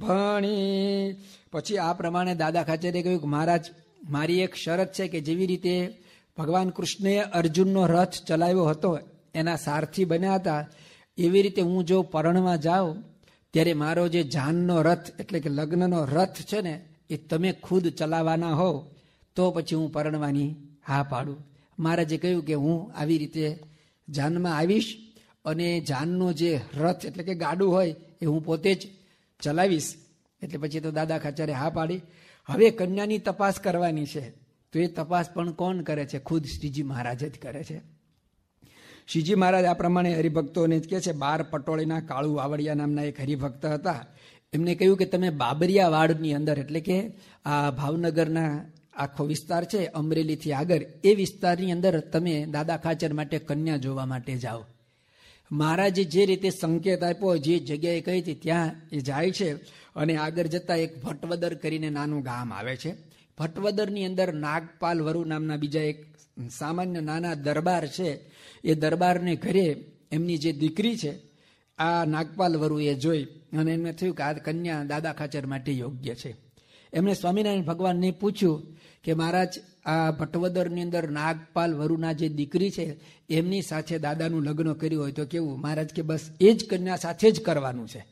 ભણી. પછી આ પ્રમાણે દાદા ખાચરે કહ્યું કે મહારાજ, મારી એક શરત છે કે જેવી રીતે ભગવાન કૃષ્ણએ અર્જુનનો રથ ચલાવ્યો હતો, એના સારથી બન્યા હતા, એવી રીતે હું જો પરણવા જાઉં ત્યારે મારો જે જાનનો રથ એટલે કે લગ્નનો રથ છે ને, એ તમે ખુદ ચલાવવાના હો તો પછી હું પરણવાની હા પાડું. મહારાજે કહ્યું કે હું આવી રીતે જાનમાં આવીશ અને જાનનો જે રથ એટલે કે ગાડું હોય એ હું પોતે જ ચલાવીશ. એટલે પછી તો દાદા ખાચરે હા પાડી. હવે કન્યાની તપાસ કરવાની છે, તો એ તપાસ પણ કોણ કરે છે? ખુદ શ્રીજી મહારાજ જ કરે છે. શ્રીજી મહારાજ આ પ્રમાણે હરિભક્તોને જ કહે છે. 12 પટોળીના કાળુ વાવડિયા નામના એક હરિભક્ત હતા. એમને કહ્યું કે તમે બાબરિયા વાડની અંદર એટલે કે આ ભાવનગરના આખો વિસ્તાર છે અમરેલીથી આગળ, એ વિસ્તારની અંદર તમે દાદા ખાચર માટે કન્યા જોવા માટે જાઓ. મહારાજે જે રીતે સંકેત આપ્યો, જે જગ્યાએ કહી હતી ત્યાં એ જાય છે. અને આગળ જતા એક ભટવદર કરીને નાનું ગામ આવે છે. ભટવદરની અંદર નાગપાલ વરુ નામના બીજા એક સામાન્ય નાના દરબાર છે. એ દરબારને ઘરે એમની જે દીકરી છે આ નાગપાલ વરુ એ જોઈ અને એમને થયું કે આ કન્યા દાદા ખાચર માટે યોગ્ય છે. એમણે સ્વામિનારાયણ ભગવાનને પૂછ્યું કે મહારાજ, આ ભટવદરની અંદર નાગપાલ વરુના જે દીકરી છે એમની સાથે દાદાનું લગ્ન કર્યું હોય તો કેવું? મહારાજ કે બસ એ જ કન્યા સાથે જ કરવાનું છે.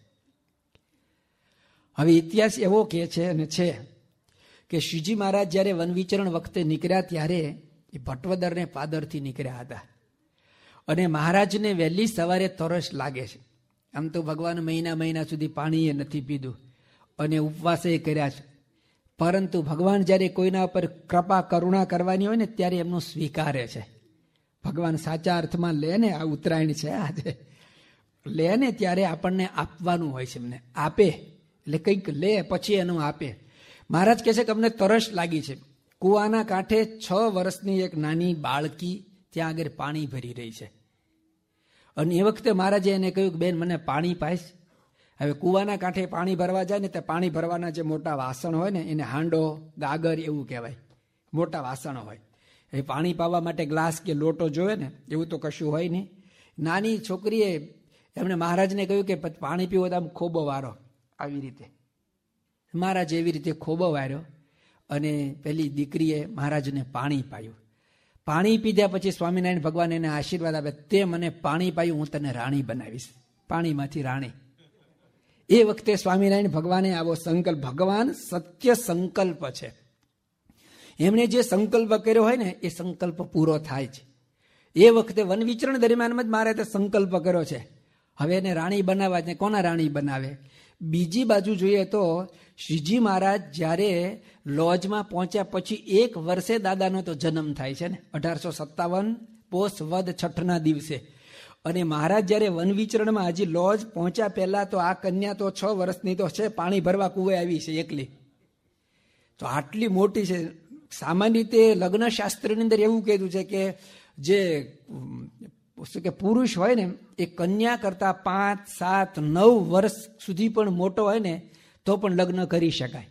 હવે ઇતિહાસ એવો કહે છે અને છે કે શ્રીજી મહારાજ જ્યારે વનવિચરણ વખતે નીકળ્યા ત્યારે એ ભટવદરને પાદરથી નીકળ્યા હતા અને મહારાજને વહેલી સવારે તરસ લાગે છે. આમ તો ભગવાન મહિના સુધી પાણી નથી પીધું અને ઉપવાસે કર્યા છે, પરંતુ ભગવાન જ્યારે કોઈના ઉપર કૃપા કરુણા કરવાની હોય ને ત્યારે એમનું સ્વીકારે છે. ભગવાન સાચા અર્થમાં લે ને, આ ઉત્તરાયણ છે આજે, લે ને ત્યારે આપણને આપવાનું હોય છે. એમને આપે એટલે કંઈક લે પછી એનું આપે. મહારાજ કહે છે કે અમને તરસ લાગી છે. કૂવાના કાંઠે 6 વર્ષની એક નાની બાળકી ત્યાં આગળ પાણી ભરી રહી છે અને એ વખતે મહારાજે એને કહ્યું કે બેન મને પાણી પાઈશ. હવે કૂવાના કાંઠે પાણી ભરવા જાય ને તે પાણી ભરવાના જે મોટા વાસણ હોય ને એને હાંડો, ગાગર એવું કહેવાય, મોટા વાસણો હોય. એ પાણી પાવા માટે ગ્લાસ કે લોટો જોવે ને, એવું તો કશું હોય નહીં. નાની છોકરીએ એમણે મહારાજને કહ્યું કે પાણી પીવો તો આમ ખોબો વારો, આવી રીતે. મહારાજે એવી રીતે ખોબો વાર્યો અને પેલી દીકરીએ મહારાજને પાણી પાયું. પાણી પીધા પછી સ્વામિનારાયણ ભગવાન એને આશીર્વાદ આપે, તે મને પાણી પાયું, હું તને રાણી બનાવીશ, પાણીમાંથી રાણી. એ વખતે સ્વામિનારાયણ ભગવાને આવો સંકલ્પ, ભગવાન સત્ય સંકલ્પ છે, એમણે જે સંકલ્પ કર્યો હોય ને એ સંકલ્પ પૂરો થાય છે. એ વખતે વન વિચરણ દરમિયાન જ મારે તે સંકલ્પ કર્યો છે. હવે એને રાણી બનાવવા છે. કોના રાણી બનાવે? બીજી બાજુ જોઈએ તો શ્રીજી મહારાજ જ્યારે લોજમાં પહોંચ્યા પછી 1 વર્ષે દાદાનો તો જન્મ થાય છે ને, 1857 પોષ વદ 6ના દિવસે. અને મહારાજ જ્યારે વન વિચરણમાં હજી લોજ પહોંચ્યા પહેલા તો આ કન્યા તો 6 વર્ષની તો છે, પાણી ભરવા કુવે આવી છે એકલી. તો આટલી મોટી છે. સામાન્ય રીતે લગ્ન શાસ્ત્રની અંદર એવું કીધું છે કે જે શું કે પુરુષ હોય ને એ કન્યા કરતા 5, 7, 9 વર્ષ સુધી પણ મોટો હોય ને તો પણ લગ્ન કરી શકાય.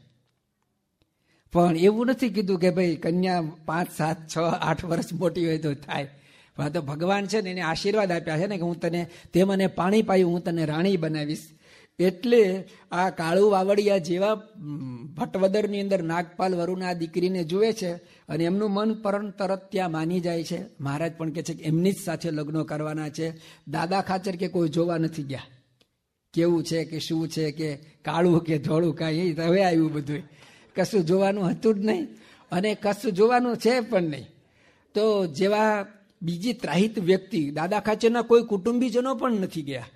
પણ એવું નથી કીધું કે ભાઈ કન્યા 5, 7, 6, 8 વર્ષ મોટી હોય તો થાય. પણ તો ભગવાન છે ને એને આશીર્વાદ આપ્યા છે ને કે હું તને, તે મને પાણી પાયું, હું તને રાણી બનાવીશ. એટલે આ કાળુ વાવડિયા જેવા ભટવદરની અંદર નાગપાલ વરુના દીકરીને જુએ છે અને એમનું મન તરત ત્યાં માની જાય છે. મહારાજ પણ કહે છે કે એમની જ સાથે લગ્નો કરવાના છે. દાદા ખાચર કે કોઈ જોવા નથી ગયા કેવું છે કે શું છે કે કાળું કે ધોળું, કાંઈ હવે આવ્યું બધું, કશું જોવાનું હતું જ નહીં અને કશું જોવાનું છે પણ નહીં. તો જેવા બીજી ત્રાહિત વ્યક્તિ, દાદા ખાચરના કોઈ કુટુંબીજનો પણ નથી ગયા.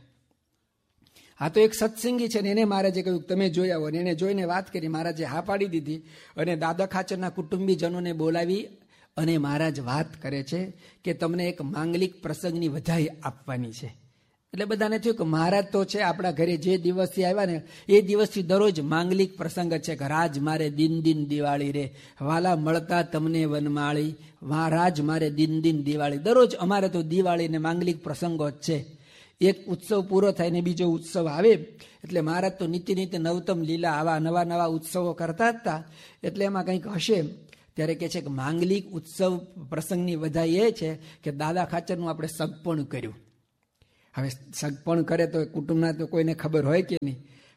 આ તો એક સત્સંગી છે ને એને મહારાજે કહ્યું તમે જોઈ આવો. અને એને જોઈને વાત કરી, મહારાજે હા પાડી દીધી અને દાદા ખાચરના કુટુંબીજનોને બોલાવી અને મહારાજ વાત કરે છે કે તમને એક માંગલિક પ્રસંગની વધાઈ આપવાની છે. એટલે બધાને થયું કે મહારાજ તો છે આપણા ઘરે, જે દિવસથી આવ્યા ને એ દિવસથી દરરોજ માંગલિક પ્રસંગ છે કે રાજ મારે દિન દિન દિવાળી રે, વાલા મળતા તમને વનમાળી, રાજ મારે દિન દિન દિવાળી. દરરોજ અમારે તો દિવાળી ને માંગલિક પ્રસંગો જ છે. એક ઉત્સવ પૂરો થાય ને બીજો ઉત્સવ આવે એટલે મહારાજ તો નિત્ય નવતમ લીલા આવા નવા ઉત્સવો કરતા હતા. એટલે એમાં કંઈક હશે. ત્યારે કહે છે કે માંગલિક ઉત્સવ પ્રસંગની વધાઈ એ છે કે દાદા ખાચરનું આપણે સગપણ કર્યું. હવે સગપણ કરે તો કુટુંબના તો કોઈને ખબર હોય કે નહીં,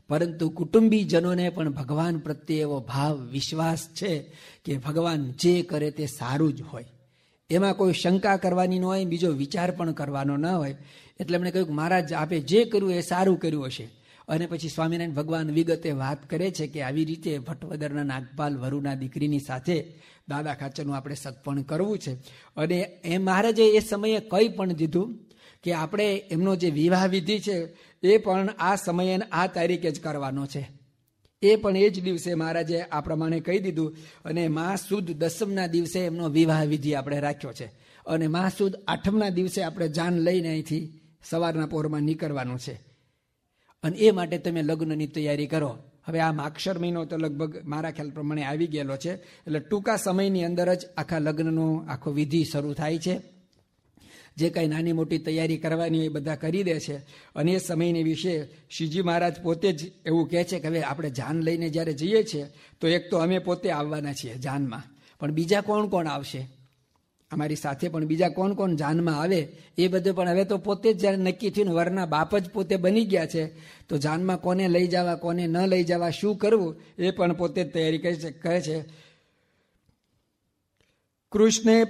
પરંતુ કુટુંબીજનોને પણ ભગવાન પ્રત્યે એવો ભાવ વિશ્વાસ છે કે ભગવાન જે કરે તે સારું જ હોય, એમાં કોઈ શંકા કરવાની ન હોય, બીજો વિચાર પણ કરવાનો ન હોય. એટલે એમણે કહ્યું કે મહારાજ આપે જે કર્યું એ સારું કર્યું હશે. અને પછી સ્વામિનારાયણ ભગવાન વિગતે વાત કરે છે કે આવી રીતે ભટ્ટવદરના નાગપાલ વરુના દીકરીની સાથે દાદા ખાચરનું આપણે સગપણ કરવું છે. અને એ મહારાજે એ સમયે કહી પણ દીધું કે આપણે એમનો જે વિવાહ વિધિ છે એ પણ આ સમયે આ તારીખે જ કરવાનો છે. એ પણ એ જ દિવસે મહારાજે આ પ્રમાણે કહી દીધું. અને મહા સુદ દસમના દિવસે એમનો વિવાહ વિધિ આપણે રાખ્યો છે. અને મહા સુદ આઠમના દિવસે આપણે જાન લઈને અહીંથી સવારના પોરમાં નીકળવાનું છે. અને એ માટે તમે લગ્નની તૈયારી કરો. હવે આ માક્ષર મહિનો તો લગભગ મારા ખ્યાલ પ્રમાણે આવી ગયેલો છે. એટલે ટૂંકા સમયની અંદર જ આખા લગ્નનો આખો વિધિ શરૂ થાય છે. જે કંઈ નાની મોટી તૈયારી કરવાની હોય એ બધા કરી દે છે. અને એ સમયની વિશે શ્રીજી મહારાજ પોતે જ એવું કહે છે કે હવે આપણે જાન લઈને જ્યારે જઈએ છીએ તો એક તો અમે પોતે આવવાના છીએ જાનમાં, પણ બીજા કોણ કોણ આવશે, અમારી સાથે પણ બીજા કોણ કોણ જાનમાં આવે એ બધું પણ હવે તો પોતે જ જ્યારે નક્કી થયું, વરના બાપ જ પોતે બની ગયા છે, તો જાનમાં કોને લઈ જવા કોને ન લઈ જવા શું કરવું એ પણ પોતે જ તૈયારી કહે છે. કૃષ્ણે